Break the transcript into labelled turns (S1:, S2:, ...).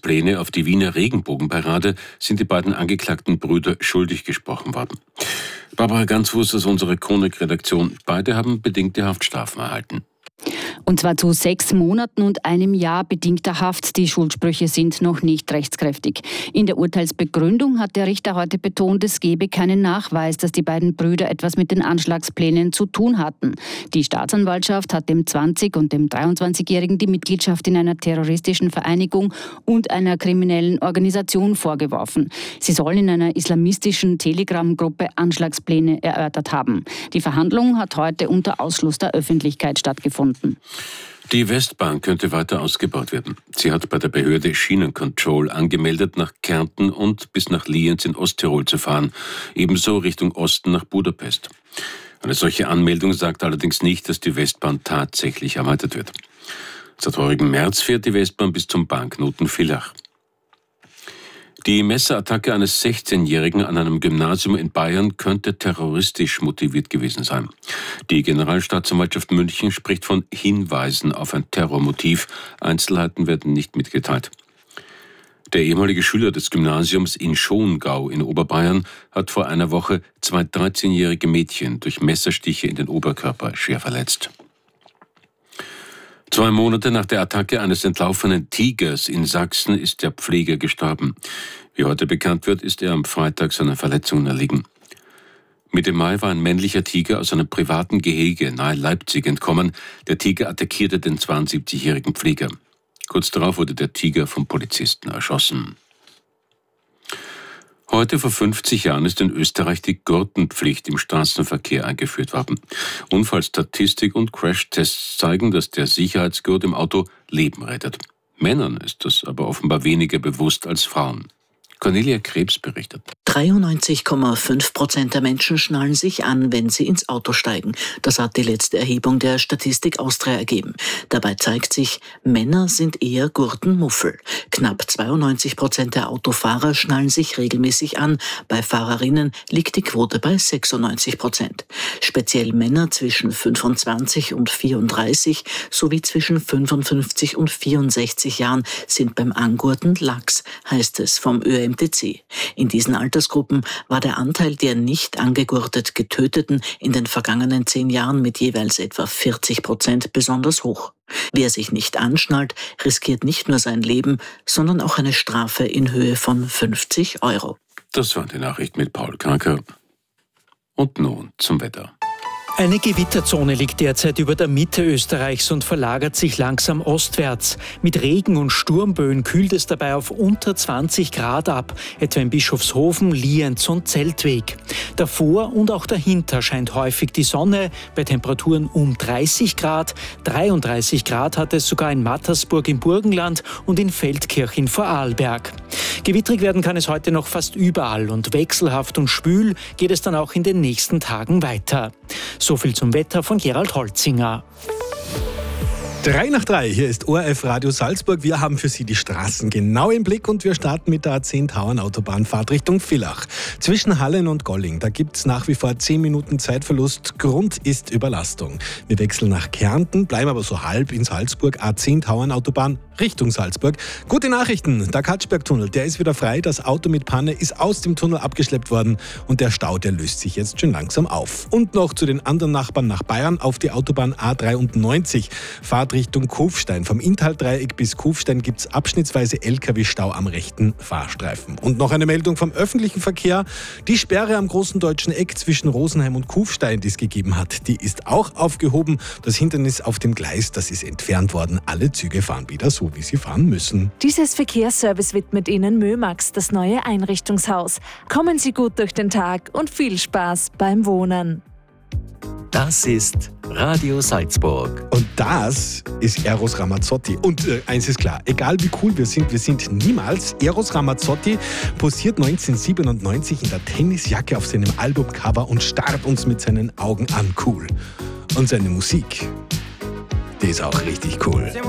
S1: Anschlagspläne auf die Wiener Regenbogenparade sind die beiden angeklagten Brüder schuldig gesprochen worden. Barbara Ganzfuß aus unserer Chronik-Redaktion. Beide haben bedingte Haftstrafen erhalten.
S2: Und zwar zu 6 Monaten und einem Jahr bedingter Haft. Die Schuldsprüche sind noch nicht rechtskräftig. In der Urteilsbegründung hat der Richter heute betont, es gebe keinen Nachweis, dass die beiden Brüder etwas mit den Anschlagsplänen zu tun hatten. Die Staatsanwaltschaft hat dem 20- und dem 23-Jährigen die Mitgliedschaft in einer terroristischen Vereinigung und einer kriminellen Organisation vorgeworfen. Sie sollen in einer islamistischen Telegram-Gruppe Anschlagspläne erörtert haben. Die Verhandlung hat heute unter Ausschluss der Öffentlichkeit stattgefunden.
S1: Die Westbahn könnte weiter ausgebaut werden. Sie hat bei der Behörde Schienencontrol angemeldet, nach Kärnten und bis nach Lienz in Osttirol zu fahren, ebenso Richtung Osten nach Budapest. Eine solche Anmeldung sagt allerdings nicht, dass die Westbahn tatsächlich erweitert wird. Seit heurigem März fährt die Westbahn bis zum Bankknoten Villach. Die Messerattacke eines 16-Jährigen an einem Gymnasium in Bayern könnte terroristisch motiviert gewesen sein. Die Generalstaatsanwaltschaft München spricht von Hinweisen auf ein Terrormotiv. Einzelheiten werden nicht mitgeteilt. Der ehemalige Schüler des Gymnasiums in Schongau in Oberbayern hat vor einer Woche 2 13-jährige Mädchen durch Messerstiche in den Oberkörper schwer verletzt. 2 Monate nach der Attacke eines entlaufenen Tigers in Sachsen ist der Pfleger gestorben. Wie heute bekannt wird, ist er am Freitag seiner Verletzungen erlegen. Mitte Mai war ein männlicher Tiger aus einem privaten Gehege nahe Leipzig entkommen. Der Tiger attackierte den 72-jährigen Pfleger. Kurz darauf wurde der Tiger vom Polizisten erschossen. Heute vor 50 Jahren ist in Österreich die Gurtenpflicht im Straßenverkehr eingeführt worden. Unfallstatistik und Crashtests zeigen, dass der Sicherheitsgurt im Auto Leben rettet. Männern ist das aber offenbar weniger bewusst als Frauen. Cornelia Krebs berichtet.
S3: 93,5% der Menschen schnallen sich an, wenn sie ins Auto steigen. Das hat die letzte Erhebung der Statistik Austria ergeben. Dabei zeigt sich, Männer sind eher Gurtenmuffel. Knapp 92% der Autofahrer schnallen sich regelmäßig an. Bei Fahrerinnen liegt die Quote bei 96%. Speziell Männer zwischen 25 und 34 sowie zwischen 55 und 64 Jahren sind beim Angurten lax, heißt es vom ÖMTC. In diesen Altersgruppen war der Anteil der nicht angegurtet Getöteten in den vergangenen 10 Jahren mit jeweils etwa 40% besonders hoch. Wer sich nicht anschnallt, riskiert nicht nur sein Leben, sondern auch eine Strafe in Höhe von 50 €.
S1: Das waren die Nachrichten mit Paul Kranker. Und nun zum Wetter.
S4: Eine Gewitterzone liegt derzeit über der Mitte Österreichs und verlagert sich langsam ostwärts. Mit Regen und Sturmböen kühlt es dabei auf unter 20 Grad ab, etwa in Bischofshofen, Lienz und Zeltweg. Davor und auch dahinter scheint häufig die Sonne, bei Temperaturen um 30 Grad. 33 Grad hat es sogar in Mattersburg im Burgenland und in Feldkirch in Vorarlberg. Gewittrig werden kann es heute noch fast überall und wechselhaft und schwül geht es dann auch in den nächsten Tagen weiter. So viel zum Wetter von Gerald Holzinger.
S5: 3 nach 3, hier ist ORF Radio Salzburg. Wir haben für Sie die Straßen genau im Blick und wir starten mit der A10 Tauernautobahn-Fahrt Richtung Villach. Zwischen Hallen und Golling, da gibt es nach wie vor 10 Minuten Zeitverlust. Grund ist Überlastung. Wir wechseln nach Kärnten, bleiben aber so halb in Salzburg. A10 Tauernautobahn Richtung Salzburg. Gute Nachrichten, der Katschbergtunnel, der ist wieder frei. Das Auto mit Panne ist aus dem Tunnel abgeschleppt worden und der Stau, der löst sich jetzt schon langsam auf. Und noch zu den anderen Nachbarn nach Bayern auf die Autobahn A93. Fahrt Richtung Kufstein. Vom Inntal-Dreieck bis Kufstein gibt es abschnittsweise LKW-Stau am rechten Fahrstreifen. Und noch eine Meldung vom öffentlichen Verkehr. Die Sperre am großen deutschen Eck zwischen Rosenheim und Kufstein, die es gegeben hat, die ist auch aufgehoben. Das Hindernis auf dem Gleis, das ist entfernt worden. Alle Züge fahren wieder so, wie sie fahren müssen.
S6: Dieses Verkehrsservice widmet Ihnen Mömax, das neue Einrichtungshaus. Kommen Sie gut durch den Tag und viel Spaß beim Wohnen.
S7: Das ist Radio Salzburg.
S5: Und das ist Eros Ramazzotti. Und eins ist klar, egal wie cool wir sind niemals. Eros Ramazzotti posiert 1997 in der Tennisjacke auf seinem Albumcover und starrt uns mit seinen Augen an. Cool. Und seine Musik, die ist auch richtig cool.